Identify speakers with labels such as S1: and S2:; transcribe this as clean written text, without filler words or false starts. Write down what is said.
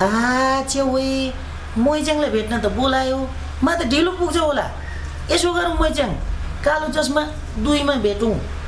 S1: छेउई मैच्याङलाई भेट्न त बोलायो म त ढिलो पुग्छ होला यसो गरौँ मैच्याङ कालो चस्मा 2 मा भेटौँ